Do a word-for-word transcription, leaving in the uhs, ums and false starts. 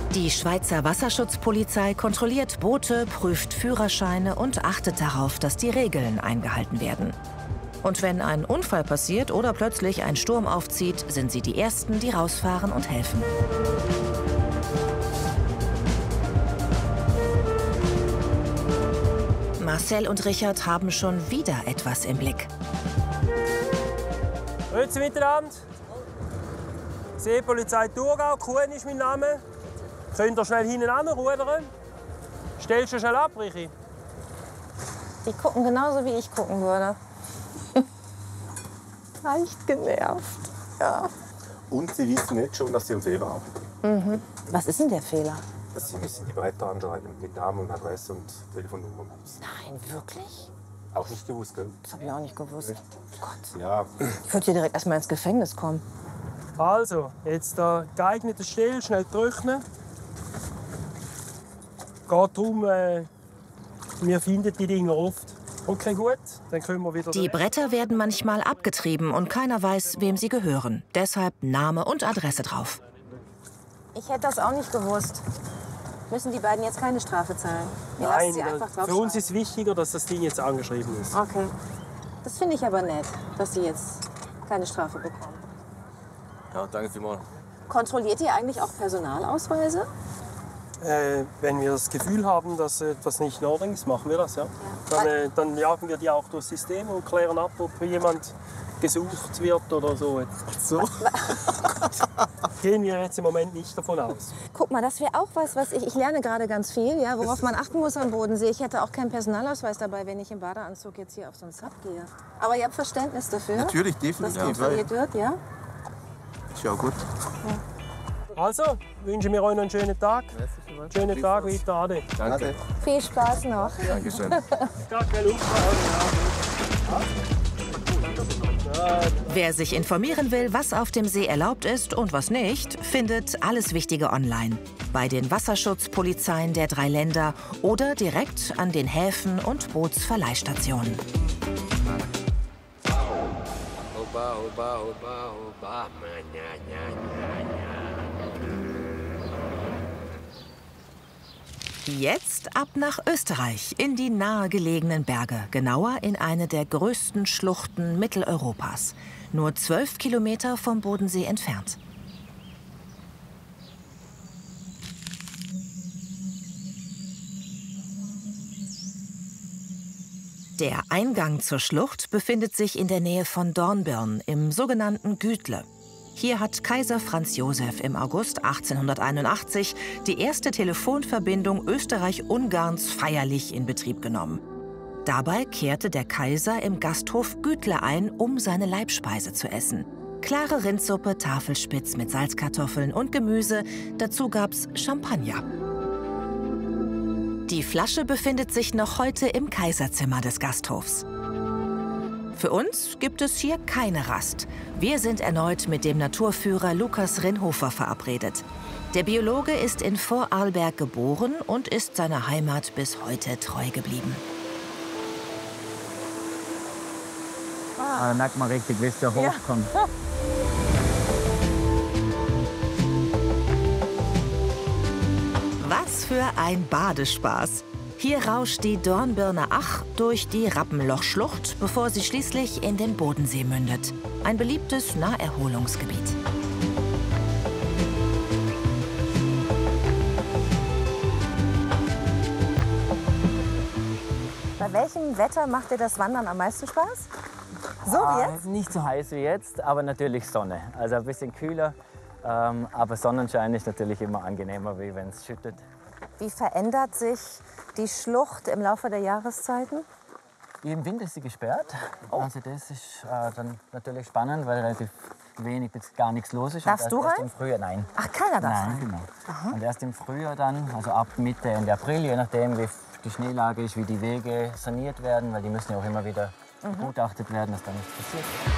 Die Schweizer Wasserschutzpolizei kontrolliert Boote, prüft Führerscheine und achtet darauf, dass die Regeln eingehalten werden. Und wenn ein Unfall passiert oder plötzlich ein Sturm aufzieht, sind sie die Ersten, die rausfahren und helfen. Marcel und Richard haben schon wieder etwas im Blick. Grüezi miteinander. Seepolizei Thurgau, Kuhn ist mein Name. Könnt ihr schnell hinten anrudern? Stellst du schnell ab, Richi? Die gucken genauso, wie ich gucken würde. Leicht genervt, ja. Und sie wissen jetzt schon, dass sie einen Fehler haben. Mhm. Was ist denn der Fehler? Dass sie müssen die Bretter anschreiben mit Namen und Adresse und Telefonnummer. Nein, wirklich? Auch nicht gewusst, gell? Das habe ich auch nicht gewusst. Oh Gott. Ja. Ich würde hier direkt erst mal ins Gefängnis kommen. Also, jetzt der geeignete Stelle, schnell trocknen. Geht darum, äh, wir finden die Dinger oft. Okay, gut, dann können wir wieder... Die Bretter werden manchmal abgetrieben und keiner weiß, wem sie gehören. Deshalb Name und Adresse drauf. Ich hätte das auch nicht gewusst. Müssen die beiden jetzt keine Strafe zahlen? Wir Nein, lassen sie einfach für uns draufschreiben. ist wichtiger, dass das Ding jetzt angeschrieben ist. Okay. Das finde ich aber nett, dass sie jetzt keine Strafe bekommen. Ja, danke vielmals. Kontrolliert ihr eigentlich auch Personalausweise? Äh, wenn wir das Gefühl haben, dass etwas nicht in Ordnung ist, machen wir das, ja. Ja. Dann, äh, dann jagen wir die auch durchs System und klären ab, ob jemand gesucht wird oder so. So? Gehen wir jetzt im Moment nicht davon aus. Guck mal, das wäre auch was, was ich... Ich lerne gerade ganz viel, ja, worauf man achten muss am Bodensee. Ich hätte auch keinen Personalausweis dabei, wenn ich im Badeanzug jetzt hier auf so einen Sub gehe. Aber ihr habt Verständnis dafür? Natürlich, Dass definitiv. kontrolliert wird, ja? Ist ja gut. Also, wünschen wir euch noch einen schönen Tag. Schönen Tag, weiter Ade. Danke. Viel Spaß noch. Dankeschön. Gar kein Unfall. Wer sich informieren will, was auf dem See erlaubt ist und was nicht, findet alles Wichtige online. Bei den Wasserschutzpolizeien der drei Länder oder direkt an den Häfen und Bootsverleihstationen. Oba, oba, oba, oba, na, na, na, na. Jetzt ab nach Österreich, in die nahegelegenen Berge, genauer in eine der größten Schluchten Mitteleuropas. Nur zwölf Kilometer vom Bodensee entfernt. Der Eingang zur Schlucht befindet sich in der Nähe von Dornbirn im sogenannten Gütle. Hier hat Kaiser Franz Josef im August achtzehnhunderteinundachtzig die erste Telefonverbindung Österreich-Ungarns feierlich in Betrieb genommen. Dabei kehrte der Kaiser im Gasthof Gütle ein, um seine Leibspeise zu essen. Klare Rindsuppe, Tafelspitz mit Salzkartoffeln und Gemüse, dazu gab's Champagner. Die Flasche befindet sich noch heute im Kaiserzimmer des Gasthofs. Für uns gibt es hier keine Rast. Wir sind erneut mit dem Naturführer Lukas Rinhofer verabredet. Der Biologe ist in Vorarlberg geboren und ist seiner Heimat bis heute treu geblieben. Ah, da merkt man richtig, wie es da hochkommt. Ja. Was für ein Badespaß! Hier rauscht die Dornbirner Ach durch die Rappenlochschlucht, bevor sie schließlich in den Bodensee mündet. Ein beliebtes Naherholungsgebiet. Bei welchem Wetter macht dir das Wandern am meisten Spaß? So wie jetzt? Nicht so heiß wie jetzt, aber natürlich Sonne. Also ein bisschen kühler, ähm, aber Sonnenschein ist natürlich immer angenehmer, wie wenn es schüttet. Wie verändert sich die Schlucht im Laufe der Jahreszeiten? Im Winter ist sie gesperrt. Oh. Also das ist äh, dann natürlich spannend, weil relativ wenig bis gar nichts los ist. Darfst und du erst rein? Im Frühjahr, nein. Ach, keiner darf Nein, rein? genau. Aha. Und erst im Frühjahr dann, also ab Mitte, Ende April, je nachdem wie die Schneelage ist, wie die Wege saniert werden, weil die müssen ja auch immer wieder begutachtet werden, dass da nichts passiert.